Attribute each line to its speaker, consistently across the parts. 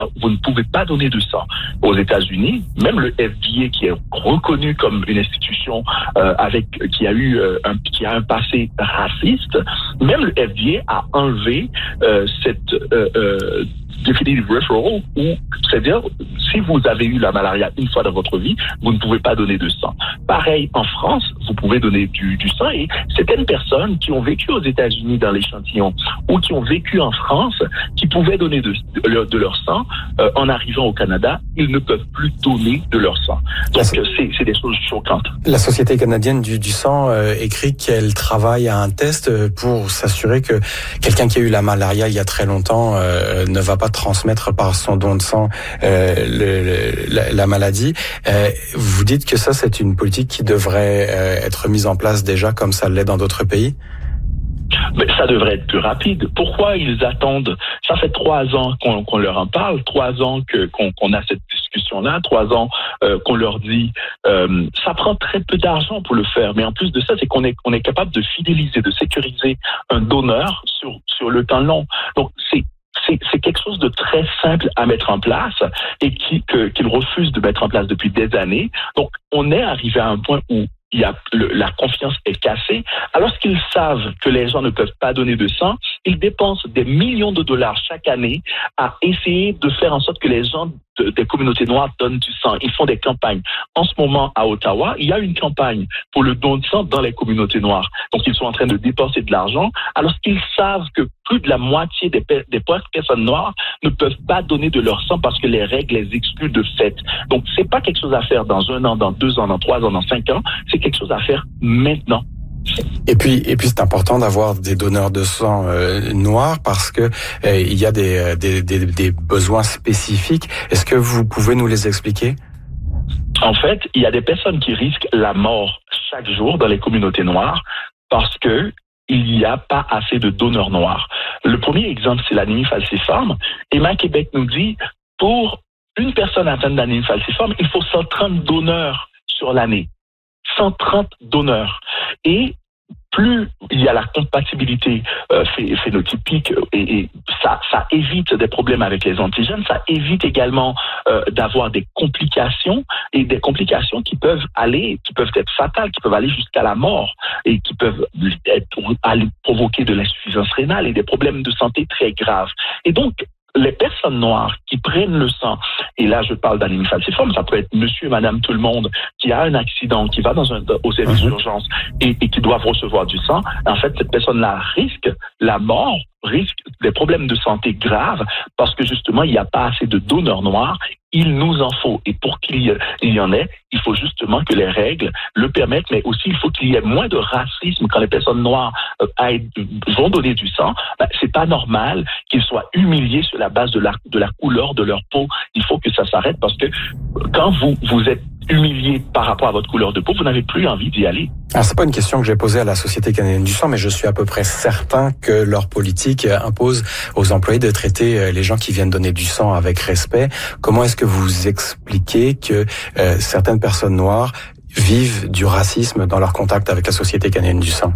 Speaker 1: vous ne pouvez pas donner de sang. Aux États-Unis, même le FDA, qui est reconnu comme une institution qui a un passé raciste, même le FDA a enlevé cette definitive referral, c'est-à-dire si vous avez eu la malaria une fois dans votre vie, vous ne pouvez pas donner de sang. Pareil, en France, vous pouvez donner du sang, et certaines personnes qui ont vécu aux États-Unis dans l'échantillon ou qui ont vécu en France, qui pouvaient donner de leur sang, en arrivant au Canada, ils ne peuvent plus donner de leur sang. Donc c'est des choses choquantes.
Speaker 2: La Société canadienne du sang écrit qu'elle travaille à un test pour s'assurer que quelqu'un qui a eu la malaria il y a très longtemps ne va pas transmettre par son don de sang la maladie. Vous dites que ça, c'est une politique qui devrait être mise en place déjà comme ça l'est dans d'autres pays?
Speaker 1: Mais ça devrait être plus rapide. Pourquoi ils attendent? Ça fait 3 ans qu'on leur en parle, 3 ans qu'on a cette discussion-là, 3 ans qu'on leur dit ça prend très peu d'argent pour le faire. Mais en plus de ça, c'est qu'on est capable de fidéliser, de sécuriser un donneur sur le temps long. Donc c'est quelque chose de très simple à mettre en place et qu'ils refusent de mettre en place depuis des années. Donc on est arrivé à un point où la confiance est cassée. Alors qu'ils savent que les gens ne peuvent pas donner de sang, ils dépensent des millions de dollars chaque année à essayer de faire en sorte que les gens des communautés noires donnent du sang. Ils font des campagnes. En ce moment, à Ottawa, il y a une campagne pour le don de sang dans les communautés noires. Donc, ils sont en train de dépenser de l'argent alors qu'ils savent que plus de la moitié des personnes noires ne peuvent pas donner de leur sang parce que les règles les excluent de fait. Donc, c'est pas quelque chose à faire dans 1 an, dans 2 ans, dans 3 ans, dans 5 ans. C'est quelque chose à faire maintenant.
Speaker 2: Et puis c'est important d'avoir des donneurs de sang noirs parce que il y a des besoins spécifiques. Est-ce que vous pouvez nous les expliquer?
Speaker 1: En fait, il y a des personnes qui risquent la mort chaque jour dans les communautés noires parce que il n'y a pas assez de donneurs noirs. Le premier exemple, c'est l'anémie falciforme. Emma Québec nous dit, pour une personne atteinte d'anémie falciforme, il faut 130 donneurs sur l'année. 130 donneurs. Et plus il y a la compatibilité phénotypique et ça évite des problèmes avec les antigènes, ça évite également d'avoir des complications et des complications qui peuvent être fatales, qui peuvent aller jusqu'à la mort et qui peuvent aller provoquer de l'insuffisance rénale et des problèmes de santé très graves. Et donc, les personnes noires qui prennent le sang, et là je parle d'anémie falciforme, ça peut être monsieur et madame tout le monde qui a un accident, qui va au service d'urgence et qui doivent recevoir du sang, en fait cette personne-là risque la mort, risque des problèmes de santé graves parce que justement il n'y a pas assez de donneurs noirs. Il nous en faut. Et pour qu'il y en ait, il faut justement que les règles le permettent, mais aussi il faut qu'il y ait moins de racisme quand les personnes noires vont donner du sang. C'est pas normal qu'ils soient humiliés sur la base de la couleur de leur peau. Il faut que ça s'arrête parce que quand vous êtes humilié par rapport à votre couleur de peau, vous n'avez plus envie d'y aller.
Speaker 2: Alors, c'est pas une question que j'ai posée à la Société canadienne du sang, mais je suis à peu près certain que leur politique impose aux employés de traiter les gens qui viennent donner du sang avec respect. Comment est-ce que vous expliquez que certaines personnes noires vivent du racisme dans leur contact avec la Société canadienne du sang?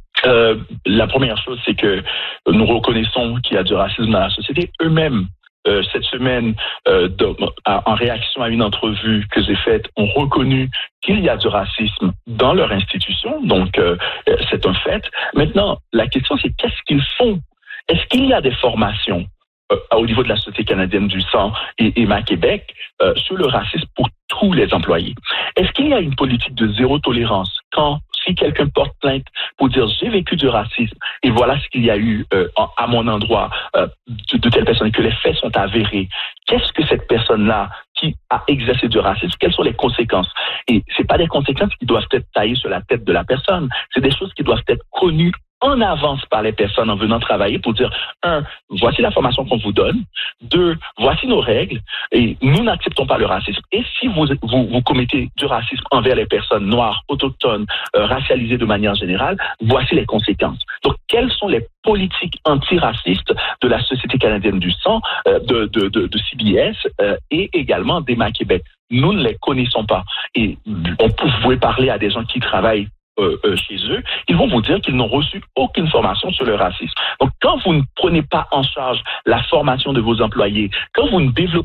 Speaker 1: La première chose, c'est que nous reconnaissons qu'il y a du racisme dans la société. Eux-mêmes, cette semaine, en réaction à une entrevue que j'ai faite, ont reconnu qu'il y a du racisme dans leur institution. Donc, c'est un fait. Maintenant, la question, c'est qu'est-ce qu'ils font? Est-ce qu'il y a des formations au niveau de la Société canadienne du sang et Emma Québec sur le racisme pour tous les employés? Est-ce qu'il y a une politique de zéro tolérance si quelqu'un porte plainte pour dire j'ai vécu du racisme et voilà ce qu'il y a eu à mon endroit de telle personne, que les faits sont avérés, qu'est-ce que cette personne-là qui a exercé du racisme, quelles sont les conséquences? Et c'est pas des conséquences qui doivent être taillées sur la tête de la personne, c'est des choses qui doivent être connues en avance par les personnes en venant travailler pour dire, 1, voici la formation qu'on vous donne, 2, voici nos règles et nous n'acceptons pas le racisme. Et si vous commettez du racisme envers les personnes noires, autochtones, racialisées de manière générale, voici les conséquences. Donc, quelles sont les politiques antiracistes de la Société canadienne du sang, de CBS et également d'Emma Québec? Nous ne les connaissons pas. Et vous pouvez parler à des gens qui travaillent chez eux, ils vont vous dire qu'ils n'ont reçu aucune formation sur le racisme. Donc, quand vous ne prenez pas en charge la formation de vos employés, quand vous ne développez